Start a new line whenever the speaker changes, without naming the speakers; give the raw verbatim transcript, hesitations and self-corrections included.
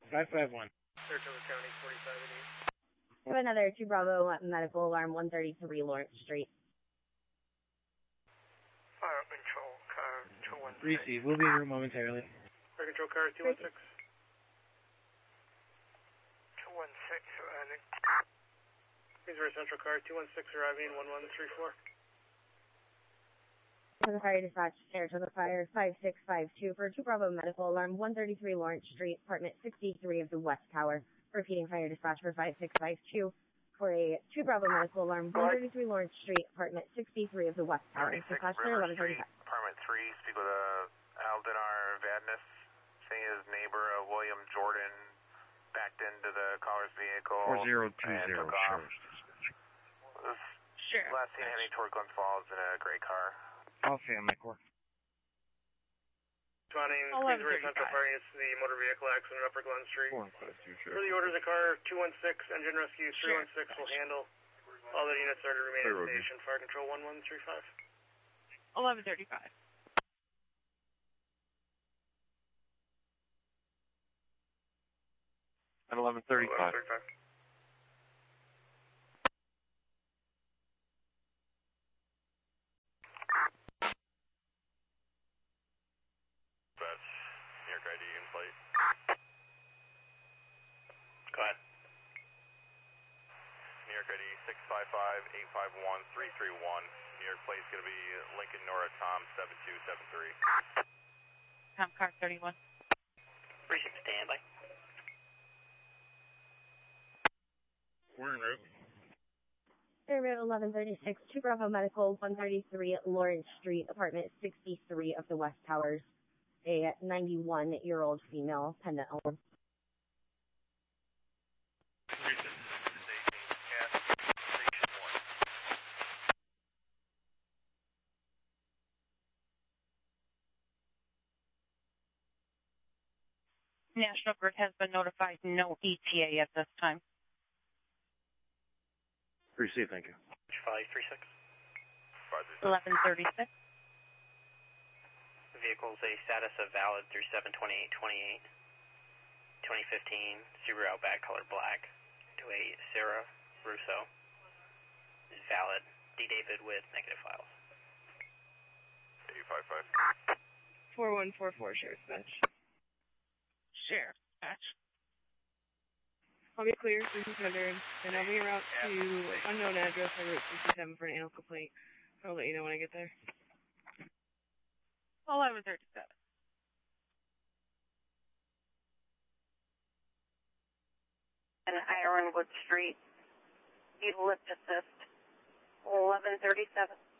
five five one.
Saratoga County, forty-five eighty-eight.
I have another two Bravo medical alarm, one thirty-three Lawrence Street.
Fire control car two one six.
Receive. We'll be here momentarily.
Fire control car two one six. two one six arriving. Queensboro Central car two one six arriving, one one three four.
For the fire dispatch, Saratoga Fire five six five two for two Bravo medical alarm, one thirty-three Lawrence Street, apartment sixty-three of the West Tower. Repeating fire dispatch for five six five two for a two Bravo medical alarm, one thirty-three Lawrence Street, apartment sixty-three of the West Tower.
thirty-six River Street, apartment three. Speak with uh, Aldinar Vadnais, saying his neighbor uh, William Jordan backed into the caller's vehicle.
four zero two zero.
Sure. Last seen heading toward Glens Falls in a gray car.
I'll stay on my core.
Responding Queensboro Central Fire, it's the motor vehicle accident Upper Glen Street.
four five two, sure.
For the orders of car two one six, engine rescue three one six will handle. All the units are to remain at station. Fire control one one three five.
eleven thirty-five.
At eleven thirty-five.
New York I D in plate.
Go ahead.
New York I D six five five eight five one three three one. New York plate's going to be Lincoln Nora Tom seven two seven three.
Tom car thirty-one.
Precinct standby.
We're en route.
Air Route eleven thirty-six, two Bravo Medical, one thirty-three Lawrence Street, apartment sixty-three of the West Towers. A ninety-one-year-old female, pendant owner.
National Grid has been notified, no E T A at this time.
Receive, thank you.
five three six.
eleven thirty-six.
The vehicle is a status of valid through seven twenty-eight twenty-eight. twenty fifteen Subaru Outback, color black, to a Sarah Russo. Is valid. D. David with negative files.
eight five five.
four one four four, Sheriff's Bench. Sheriff's Bench.
I'll be clear, this is Thunder, and I'll be en route to unknown address on Route sixty-seven for an animal complaint. I'll let you know when I get there.
eleven thirty-seven.
And Ironwood Street, Eucalyptus, eleven thirty-seven.